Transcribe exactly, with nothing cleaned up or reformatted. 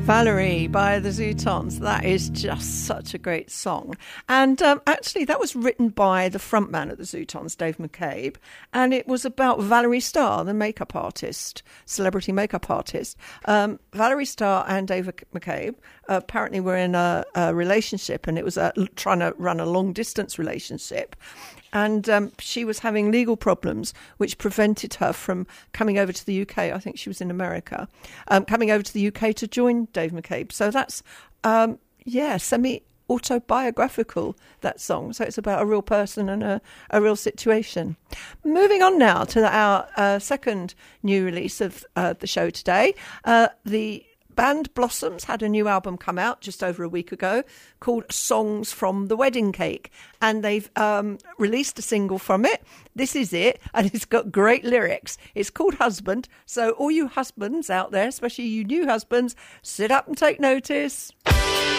Valerie by the Zootons. That is just such a great song. And um, actually, that was written by the frontman of the Zootons, Dave McCabe. And it was about Valerie Starr, the makeup artist, celebrity makeup artist. Um, Valerie Starr and Dave McCabe uh, apparently were in a, a relationship, and it was a, trying to run a long-distance relationship. And um, she was having legal problems, which prevented her from coming over to the U K. I think she was in America, um, coming over to the U K to join Dave McCabe. So that's, um, yeah, semi-autobiographical, that song. So it's about a real person and a, a real situation. Moving on now to our uh, second new release of uh, the show today. Uh, the band Blossoms had a new album come out just over a week ago called Songs from the Wedding Cake, and they've um, released a single from it. This is it, and it's got great lyrics. It's called Husband, so all you husbands out there, especially you new husbands, sit up and take notice.